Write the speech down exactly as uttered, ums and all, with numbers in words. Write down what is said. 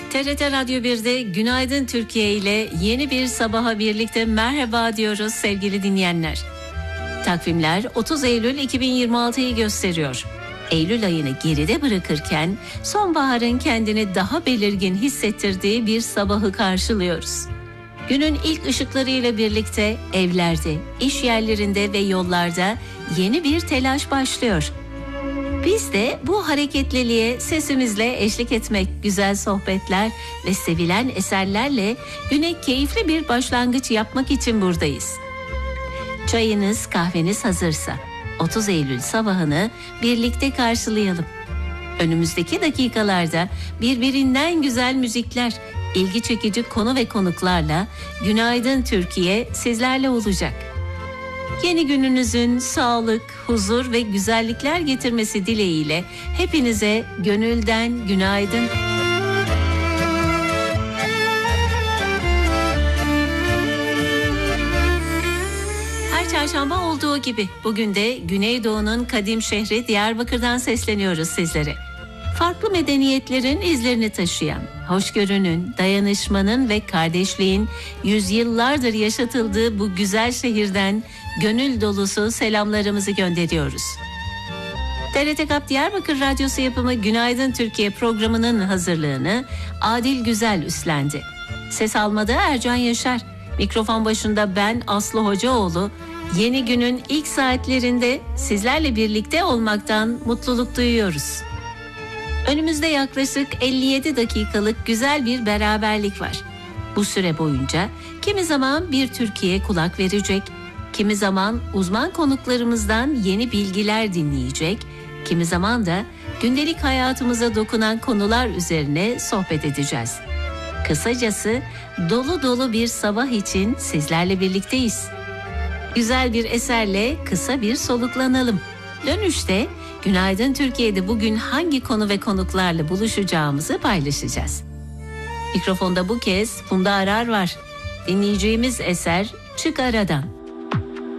T R T Radyo bir'de Günaydın Türkiye ile yeni bir sabaha birlikte merhaba diyoruz sevgili dinleyenler. Takvimler otuz Eylül iki bin yirmi altıyı gösteriyor. Eylül ayını geride bırakırken sonbaharın kendini daha belirgin hissettirdiği bir sabahı karşılıyoruz. Günün ilk ışıklarıyla birlikte evlerde, iş yerlerinde ve yollarda yeni bir telaş başlıyor. Biz de bu hareketliliğe sesimizle eşlik etmek, güzel sohbetler ve sevilen eserlerle güne keyifli bir başlangıç yapmak için buradayız. Çayınız, kahveniz hazırsa otuz Eylül sabahını birlikte karşılayalım. Önümüzdeki dakikalarda birbirinden güzel müzikler, ilgi çekici konu ve konuklarla Günaydın Türkiye sizlerle olacak. Yeni gününüzün sağlık, huzur ve güzellikler getirmesi dileğiyle hepinize gönülden günaydın. Her çarşamba olduğu gibi bugün de Güneydoğu'nun kadim şehri Diyarbakır'dan sesleniyoruz sizlere. Farklı medeniyetlerin izlerini taşıyan, hoşgörünün, dayanışmanın ve kardeşliğin yüzyıllardır yaşatıldığı bu güzel şehirden gönül dolusu selamlarımızı gönderiyoruz. T R T K A P Diyarbakır Radyosu yapımı Günaydın Türkiye programının hazırlığını Adil Güzel üstlendi. Ses almada Ercan Yaşar, mikrofon başında ben Aslı Hocaoğlu. Yeni günün ilk saatlerinde sizlerle birlikte olmaktan mutluluk duyuyoruz. Önümüzde yaklaşık elli yedi dakikalık güzel bir beraberlik var. Bu süre boyunca kimi zaman bir Türkiye kulak verecek, kimi zaman uzman konuklarımızdan yeni bilgiler dinleyecek, kimi zaman da gündelik hayatımıza dokunan konular üzerine sohbet edeceğiz. Kısacası dolu dolu bir sabah için sizlerle birlikteyiz. Güzel bir eserle kısa bir soluklanalım. Dönüşte Günaydın Türkiye'de bugün hangi konu ve konuklarla buluşacağımızı paylaşacağız. Mikrofonda bu kez Funda Arar var. Dinleyeceğimiz eser Çık Aradan.